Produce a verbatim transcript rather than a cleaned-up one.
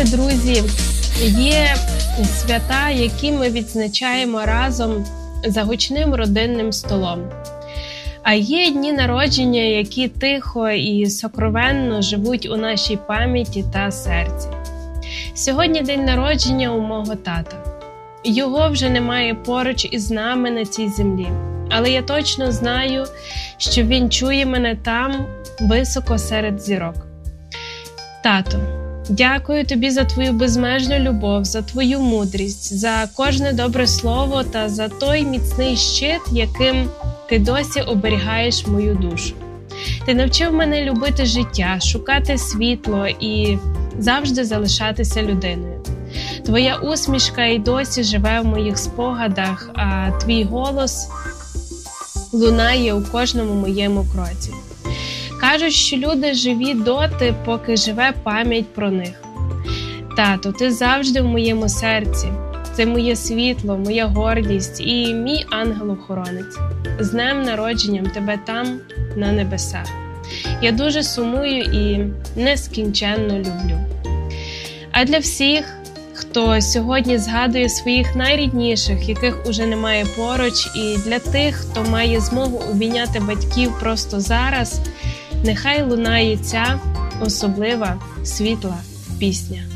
друзі, є свята, які ми відзначаємо разом за гучним родинним столом. А є дні народження, які тихо і сокровенно живуть у нашій пам'яті та серці. Сьогодні день народження у мого тата. Його вже немає поруч із нами на цій землі. Але я точно знаю, що він чує мене там, високо серед зірок. Тато, дякую тобі за твою безмежну любов, за твою мудрість, за кожне добре слово та за той міцний щит, яким ти досі оберігаєш мою душу. Ти навчив мене любити життя, шукати світло і завжди залишатися людиною. Твоя усмішка й досі живе в моїх спогадах, а твій голос лунає у кожному моєму кроці. Кажуть, що люди живі доти, поки живе пам'ять про них. Тато, ти завжди в моєму серці. Це моє світло, моя гордість і мій ангел-охоронець. З днем народженням тебе там, на небесах. Я дуже сумую і нескінченно люблю. А для всіх, хто сьогодні згадує своїх найрідніших, яких уже немає поруч, і для тих, хто має змогу обійняти батьків просто зараз, нехай лунає ця особлива світла пісня.